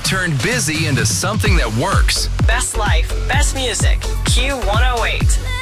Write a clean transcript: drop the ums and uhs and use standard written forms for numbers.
turned busy into something that works. Best life, best music. Q108.